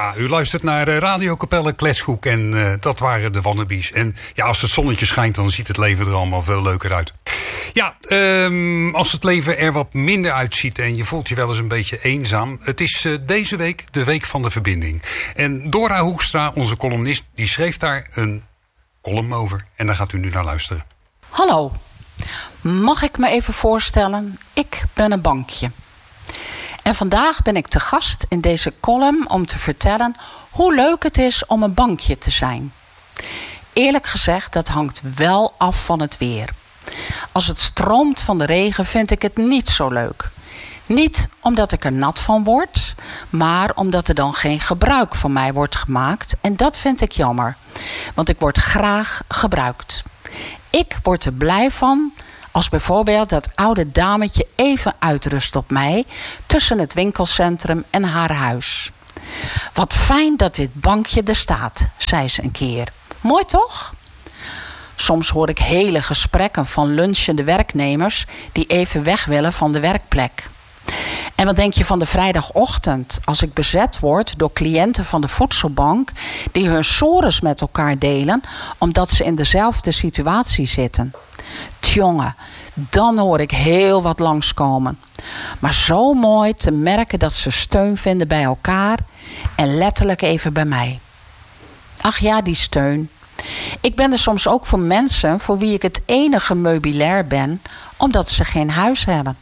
Ja, u luistert naar Radio Capelle Kletshoek en dat waren de Wannabies. En ja, als het zonnetje schijnt, dan ziet het leven er allemaal veel leuker uit. Ja, als het leven er wat minder uitziet en je voelt je wel eens een beetje eenzaam. Het is deze week de Week van de Verbinding. En Dora Hoekstra, onze columnist, die schreef daar een column over. En daar gaat u nu naar luisteren. Hallo, mag ik me even voorstellen? Ik ben een bankje. En vandaag ben ik te gast in deze column om te vertellen hoe leuk het is om een bankje te zijn. Eerlijk gezegd, dat hangt wel af van het weer. Als het stroomt van de regen vind ik het niet zo leuk. Niet omdat ik er nat van word, maar omdat er dan geen gebruik van mij wordt gemaakt. En dat vind ik jammer, want ik word graag gebruikt. Ik word er blij van als bijvoorbeeld dat oude dametje even uitrust op mij tussen het winkelcentrum en haar huis. Wat fijn dat dit bankje er staat, zei ze een keer. Mooi toch? Soms hoor ik hele gesprekken van lunchende werknemers die even weg willen van de werkplek. En wat denk je van de vrijdagochtend als ik bezet word door cliënten van de voedselbank die hun sores met elkaar delen omdat ze in dezelfde situatie zitten? Tjonge, dan hoor ik heel wat langskomen. Maar zo mooi te merken dat ze steun vinden bij elkaar en letterlijk even bij mij. Ach ja, die steun. Ik ben er soms ook voor mensen voor wie ik het enige meubilair ben, omdat ze geen huis hebben.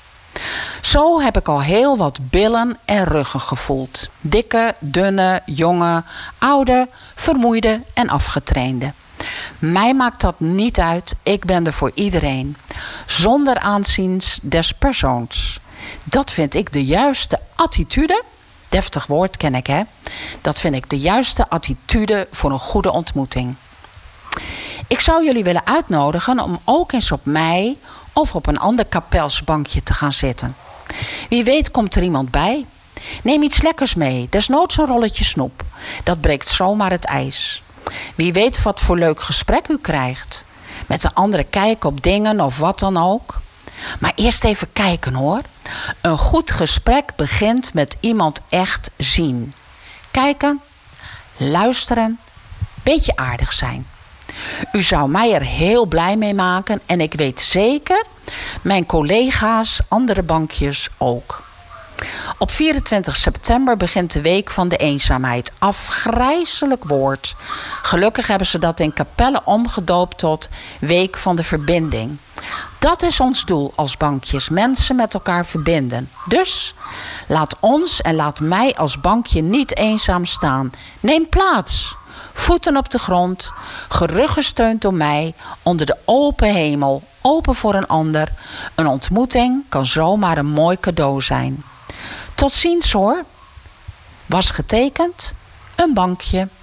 Zo heb ik al heel wat billen en ruggen gevoeld. Dikke, dunne, jonge, oude, vermoeide en afgetrainde. Mij maakt dat niet uit, ik ben er voor iedereen. Zonder aanzien des persoons. Dat vind ik de juiste attitude. Deftig woord ken ik, hè? Dat vind ik de juiste attitude voor een goede ontmoeting. Ik zou jullie willen uitnodigen om ook eens op mij of op een ander kapelsbankje te gaan zitten. Wie weet komt er iemand bij. Neem iets lekkers mee, desnoods een rolletje snoep. Dat breekt zomaar het ijs. Wie weet wat voor leuk gesprek u krijgt. Met een andere kijk op dingen of wat dan ook. Maar eerst even kijken hoor. Een goed gesprek begint met iemand echt zien. Kijken, luisteren, beetje aardig zijn. U zou mij er heel blij mee maken en ik weet zeker, mijn collega's, andere bankjes ook. Op 24 september begint de Week van de Eenzaamheid. Afgrijselijk woord. Gelukkig hebben ze dat in Capelle omgedoopt tot Week van de Verbinding. Dat is ons doel als bankjes, mensen met elkaar verbinden. Dus laat ons en laat mij als bankje niet eenzaam staan. Neem plaats. Voeten op de grond, geruggesteund door mij, onder de open hemel, open voor een ander. Een ontmoeting kan zomaar een mooi cadeau zijn. Tot ziens hoor. Was getekend, een bankje.